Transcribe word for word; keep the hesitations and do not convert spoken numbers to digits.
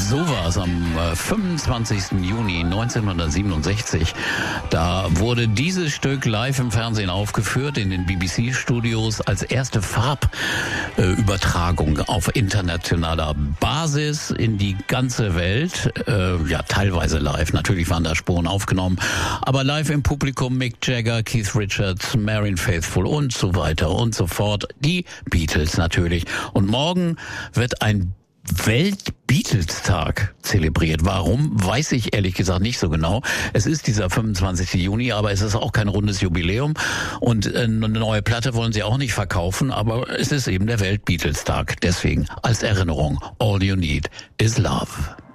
So war es am fünfundzwanzigsten Juni neunzehnhundertsiebenundsechzig. Da wurde dieses Stück live im Fernsehen aufgeführt, in den B B C-Studios, als erste Farbübertragung auf internationaler Basis in die ganze Welt. Äh, ja, teilweise live. Natürlich waren da Spuren aufgenommen. Aber live im Publikum Mick Jagger, Keith Richards, Marianne Faithfull und so weiter und so fort. Die Beatles natürlich. Und morgen wird ein Welt-Beatles-Tag zelebriert. Warum, weiß ich ehrlich gesagt nicht so genau. Es ist dieser fünfundzwanzigste Juni, aber es ist auch kein rundes Jubiläum. Und eine neue Platte wollen sie auch nicht verkaufen, aber es ist eben der Welt-Beatles-Tag. Deswegen als Erinnerung, all you need is love.